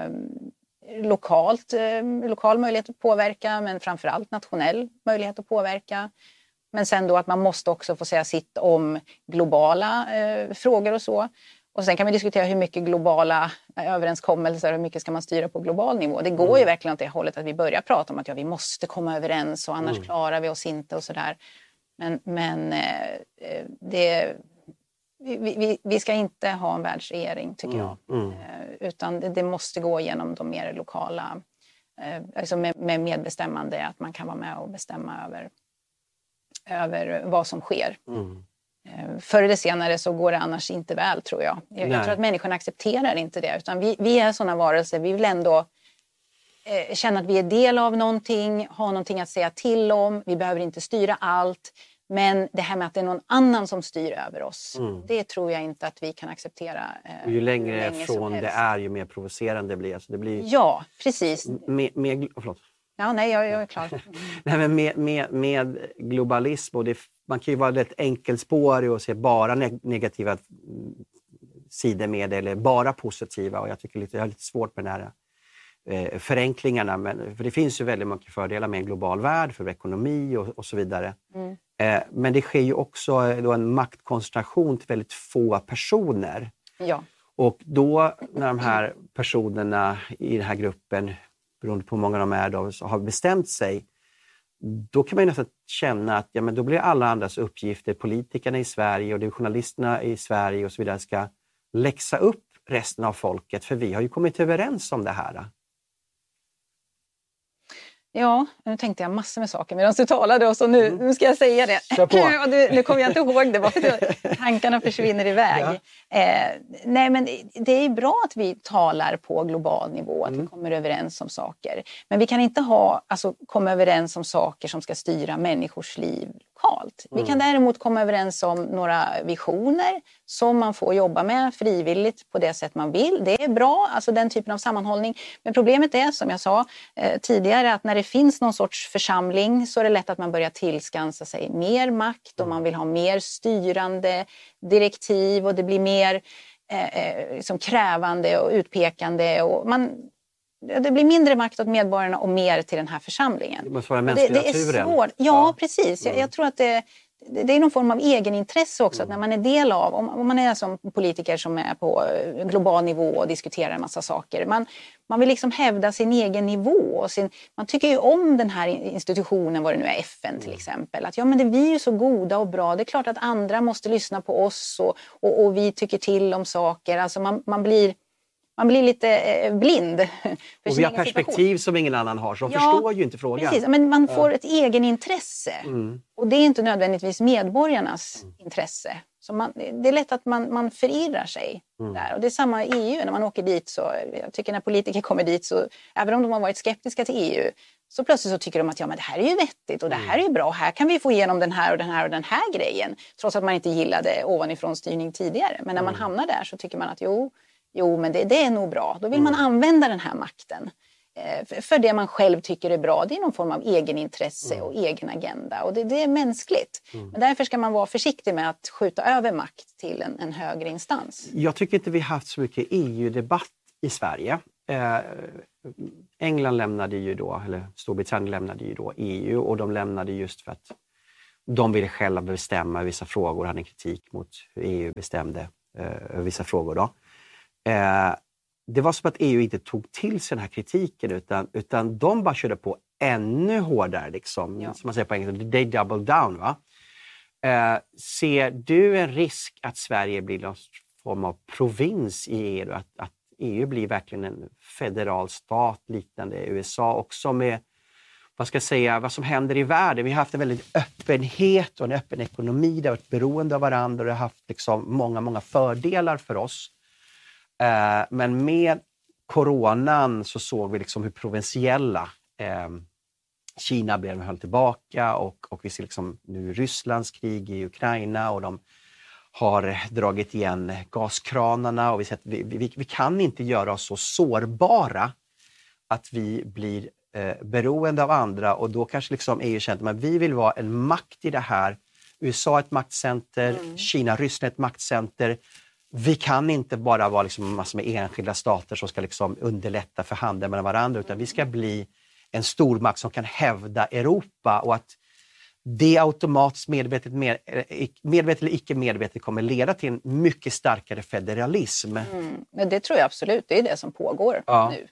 lokal möjlighet att påverka men framförallt nationell möjlighet att påverka. Men sen då att man måste också få säga sitt om globala frågor och så. Och sen kan vi diskutera hur mycket globala överenskommelser, hur mycket ska man styra på global nivå. Det går ju verkligen åt det hållet att vi börjar prata om att vi måste komma överens och annars klarar vi oss inte och sådär. Men vi ska inte ha en världsregering tycker jag. Utan det måste gå igenom de mer lokala, alltså med medbestämmande, att man kan vara med och bestämma över vad som sker. Förr eller senare så går det annars inte väl tror jag. Jag tror att människorna accepterar inte det. Utan vi är sådana varelser, vi vill ändå känna att vi är del av någonting, ha någonting att säga till om. Vi behöver inte styra allt. Men det här med att det är någon annan som styr över oss, det tror jag inte att vi kan acceptera. Och ju längre från det är, ju mer provocerande blir det. Blir ja, precis. Förlåt. Ja, nej, jag är klar. Nej, men med globalism, och man kan ju vara rätt enkelspårig och se bara negativa sidor med det, eller bara positiva. Och jag tycker jag har lite svårt med den här förenklingarna. För det finns ju väldigt mycket fördelar med en global värld, för ekonomi och så vidare. Men det sker ju också då en maktkoncentration till väldigt få personer. Ja. Och då när de här personerna i den här gruppen, beroende på hur många de är då, har bestämt sig, då kan man ju nästan känna att men då blir alla andras uppgifter, politikerna i Sverige och de journalisterna i Sverige och så vidare, ska läxa upp resten av folket, för vi har ju kommit överens om det här. Ja, nu tänkte jag massor med saker medan du talade och så nu ska jag säga det. Nu kommer jag inte ihåg det, bara för tankarna försvinner iväg. Ja. Nej, men det är bra att vi talar på global nivå, att vi kommer överens om saker. Men vi kan inte komma överens om saker som ska styra människors liv lokalt. Vi kan däremot komma överens om några visioner som man får jobba med frivilligt på det sätt man vill. Det är bra, alltså den typen av sammanhållning. Men problemet är, som jag sa tidigare, att när det finns någon sorts församling så är det lätt att man börjar tillskansa sig mer makt och man vill ha mer styrande direktiv och det blir mer liksom krävande och utpekande och det blir mindre makt åt medborgarna och mer till den här församlingen. Det måste vara mänskliga det är svårt. Ja, precis. Jag tror att det är någon form av egenintresse också, att när man är del av, om man är som politiker som är på global nivå och diskuterar en massa saker, man vill liksom hävda sin egen nivå och man tycker ju om den här institutionen, vad det nu är, FN till exempel, att men vi är ju så goda och bra, det är klart att andra måste lyssna på oss och vi tycker till om saker, alltså man blir lite blind. Och vi har perspektiv som ingen annan har, så de förstår ju inte frågan. Precis, men man får ett egenintresse. Och det är inte nödvändigtvis medborgarnas intresse. Så det är lätt att man förirrar sig där. Och det är samma i EU, när man åker dit så, jag tycker när politiker kommer dit så, även om de har varit skeptiska till EU, Så plötsligt så tycker de att ja, men det här är ju vettigt och det här är ju bra. Här kan vi få igenom den här och den här och den här grejen. Trots att man inte gillade ovanifrån styrning tidigare. Men när man hamnar där så tycker man att jo men det är nog bra. Då vill man använda den här makten. För det man själv tycker är bra. Det är någon form av egenintresse och egen agenda. Och det är mänskligt. Men därför ska man vara försiktig med att skjuta över makt till en högre instans. Jag tycker inte vi har haft så mycket EU-debatt i Sverige. England lämnade ju då, eller Storbritannien lämnade ju då EU, och de lämnade just för att de ville själva bestämma vissa frågor, hade en kritik mot hur EU bestämde vissa frågor då. Det var som att EU inte tog till sig den här kritiken utan de bara körde på ännu hårdare liksom, som man säger på engelska, they double down va. Ser du en risk att Sverige blir någon form av provins i EU, att EU blir verkligen en federal stat liknande USA också med, vad som händer i världen? Vi har haft en väldigt öppenhet och en öppen ekonomi, det har varit beroende av varandra och det har haft liksom många fördelar för oss. Men med coronan så såg vi liksom hur provinsiella Kina blev höll tillbaka och vi ser liksom nu Rysslands krig i Ukraina och de har dragit igen gaskranarna och vi ser att vi kan inte göra oss så sårbara att vi blir beroende av andra, och då kanske liksom EU känner att vi vill vara en makt i det här. USA är ett maktcenter, Kina, Ryssland är ett maktcenter. Vi kan inte bara vara liksom massor med enskilda stater som ska liksom underlätta för handeln mellan varandra, utan vi ska bli en stormakt som kan hävda Europa, och att det automatiskt medvetet eller icke medvetet kommer leda till en mycket starkare federalism. Men det tror jag absolut, det är det som pågår nu.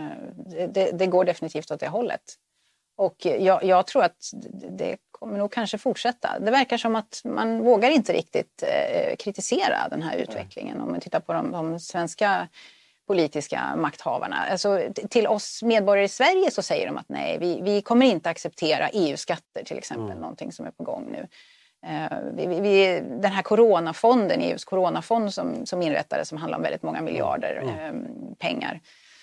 Det går definitivt åt det hållet. Och jag tror att det kommer nog kanske fortsätta. Det verkar som att man vågar inte riktigt kritisera den här utvecklingen. Om man tittar på de svenska politiska makthavarna. Alltså, till oss medborgare i Sverige så säger de att nej, vi kommer inte acceptera EU-skatter till exempel, någonting som är på gång nu. Den här coronafonden, EUs coronafond som inrättades, som handlar om väldigt många miljarder pengar.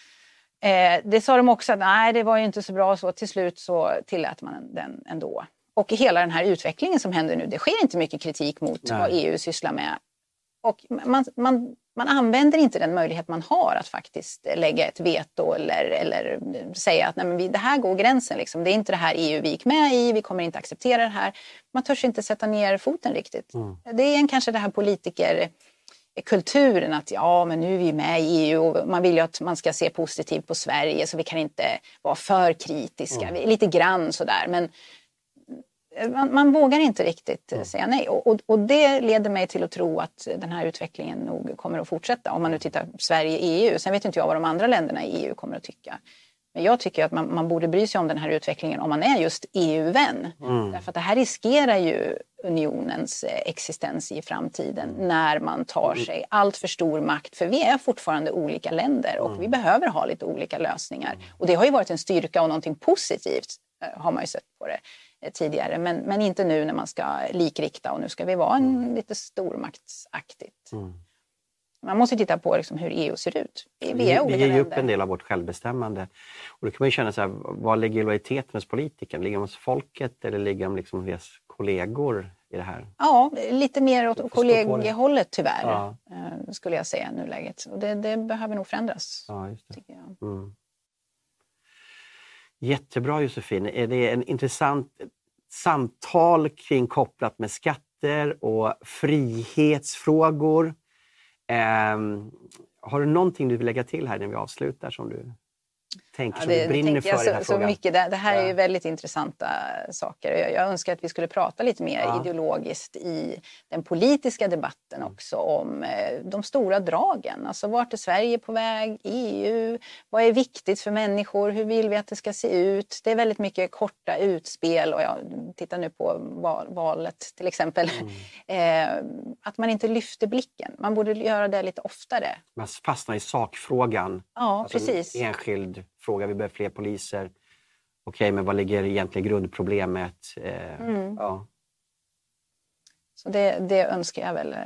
Det sa de också att nej, det var ju inte så bra, så till slut så tillät man den ändå. Och hela den här utvecklingen som händer nu, det sker inte mycket kritik mot vad EU sysslar med. Och man använder inte den möjlighet man har att faktiskt lägga ett veto eller säga att nej, men det här går gränsen. Liksom. Det är inte det här EU vi gick med i, vi kommer inte acceptera det här. Man törs inte sätta ner foten riktigt. Det är kanske det här politikerkulturen att ja, men nu är vi med i EU och man vill ju att man ska se positivt på Sverige, så vi kan inte vara för kritiska. Vi är lite grann sådär, men man vågar inte riktigt säga nej. Och det leder mig till att tro att den här utvecklingen nog kommer att fortsätta. Om man nu tittar Sverige-EU. Sen vet inte jag vad de andra länderna i EU kommer att tycka. Men jag tycker att man borde bry sig om den här utvecklingen om man är just EU-vän. Därför att det här riskerar ju unionens existens i framtiden när man tar sig allt för stor makt. För vi är fortfarande olika länder och vi behöver ha lite olika lösningar. Och det har ju varit en styrka och någonting positivt, har man ju sett på det tidigare, men inte nu när man ska likrikta och nu ska vi vara en lite stormaktsaktigt. Man måste titta på liksom hur EU ser ut. Vi ger ju upp en del av vårt självbestämmande. Och då kan man ju känna så här, var ligger lojaliteten hos politiken? Ligger de hos folket eller ligger de liksom hos kollegor i det här? Ja, lite mer åt kollegiehållet tyvärr, skulle jag säga i nuläget. Och det behöver nog förändras, tycker jag. Jättebra, Josefin. Är det en intressant samtal kring kopplat med skatter och frihetsfrågor? Har du någonting du vill lägga till här när vi avslutar som du tänker som du brinner för i den här frågan? Mycket. Det här är ju väldigt intressanta saker. Jag önskar att vi skulle prata lite mer ideologiskt i den politiska debatten också om de stora dragen. Alltså vart är Sverige på väg? EU? Vad är viktigt för människor? Hur vill vi att det ska se ut? Det är väldigt mycket korta utspel och jag tittar nu på valet till exempel. Att man inte lyfter blicken. Man borde göra det lite oftare. Man fastnar i sakfrågan. Ja, alltså precis. En enskild fråga, vi behöver fler poliser. Okej, men vad ligger egentligen grundproblemet? Så det önskar jag väl.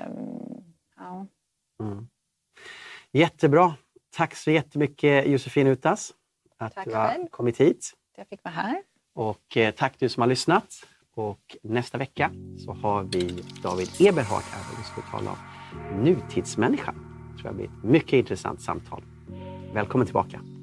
Jättebra. Tack så jättemycket Josefin Utas att du har kommit hit. jag fick vara här. Och tack du som har lyssnat. Och nästa vecka så har vi David Eberhard här och vi ska tala om nutidsmänniskan. Det tror jag blir ett mycket intressant samtal. Välkommen tillbaka.